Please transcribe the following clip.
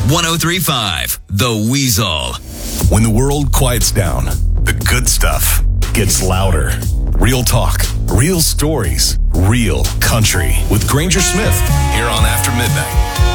103.5 The Weasel. When the world quiets down, the good stuff gets louder. Real talk, real stories, real country. With Granger Smith here on After Midnight.